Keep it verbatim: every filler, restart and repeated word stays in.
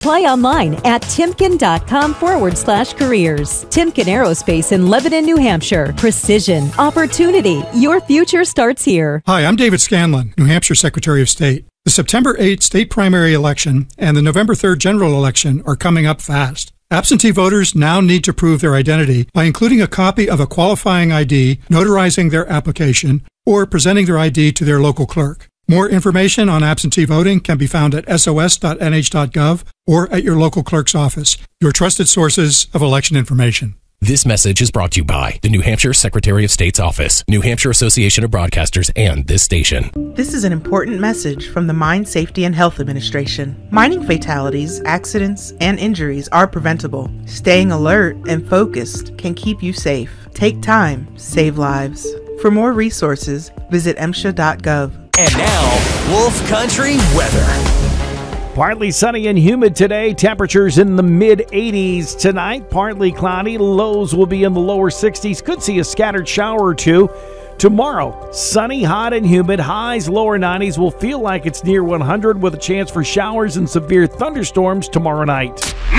Apply online at timken.com forward slash careers. Timken Aerospace in Lebanon, New Hampshire. Precision, opportunity. Your future starts here. Hi, I'm David Scanlon, New Hampshire Secretary of State. The September eighth state primary election and the November third general election are coming up fast. Absentee voters now need to prove their identity by including a copy of a qualifying I D, notarizing their application, or presenting their I D to their local clerk. More information on absentee voting can be found at S O S dot N H dot gov or at your local clerk's office, your trusted sources of election information. This message is brought to you by the New Hampshire Secretary of State's Office, New Hampshire Association of Broadcasters, and this station. This is an important message from the Mine Safety and Health Administration. Mining fatalities, accidents, and injuries are preventable. Staying alert and focused can keep you safe. Take time, save lives. For more resources, visit M S H A dot gov. And now, Wolf Country weather. Partly sunny and humid today. Temperatures in the mid eighties tonight. Partly cloudy. Lows will be in the lower sixties. Could see a scattered shower or two. Tomorrow, sunny, hot, and humid. Highs lower nineties. Will feel like it's near one hundred with a chance for showers and severe thunderstorms tomorrow night.